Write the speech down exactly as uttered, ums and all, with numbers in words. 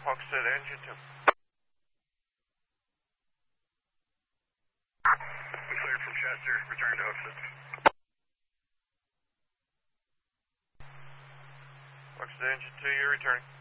Hogsett engine two. We cleared from Chester, return to Hogsett. Hogsett engine two, you're returning.